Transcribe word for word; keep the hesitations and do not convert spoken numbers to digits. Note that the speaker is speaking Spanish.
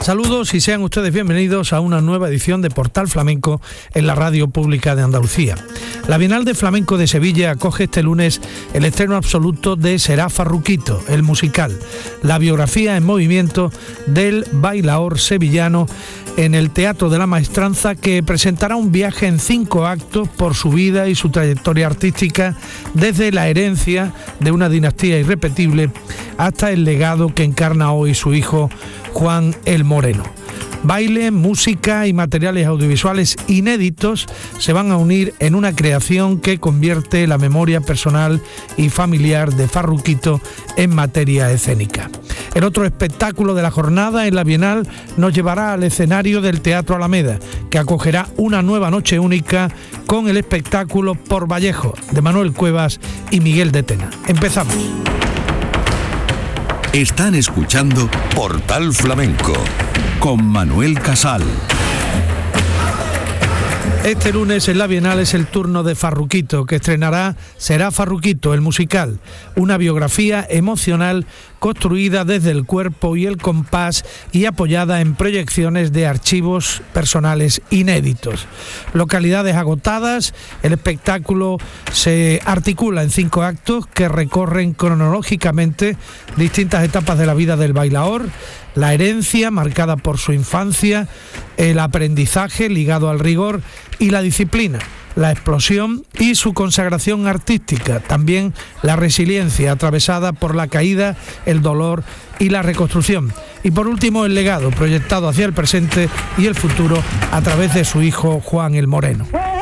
Saludos y sean ustedes bienvenidos a una nueva edición de Portal Flamenco en la Radio Pública de Andalucía. La Bienal de Flamenco de Sevilla acoge este lunes el estreno absoluto de Será Farruquito, el musical, la biografía en movimiento del bailaor sevillano en el Teatro de la Maestranza, que presentará un viaje en cinco actos por su vida y su trayectoria artística, desde la herencia de una dinastía irrepetible hasta el legado que encarna hoy su hijo Juan el Moreno. Baile, música y materiales audiovisuales inéditos se van a unir en una creación que convierte la memoria personal y familiar de Farruquito en materia escénica. El otro espectáculo de la jornada en la Bienal nos llevará al escenario del Teatro Alameda, que acogerá una nueva noche única con el espectáculo Por Vallejo, de Manuel Cuevas y Miguel de Tena. Empezamos. Están escuchando Portal Flamenco con Manuel Casal. Este lunes en la Bienal es el turno de Farruquito, que estrenará Será Farruquito, el musical, una biografía emocional construida desde el cuerpo y el compás y apoyada en proyecciones de archivos personales inéditos. Localidades agotadas, el espectáculo se articula en cinco actos que recorren cronológicamente distintas etapas de la vida del bailaor, la herencia marcada por su infancia, el aprendizaje ligado al rigor y la disciplina, la explosión y su consagración artística, también la resiliencia atravesada por la caída, el dolor y la reconstrucción. Y por último, el legado proyectado hacia el presente y el futuro a través de su hijo Juan el Moreno.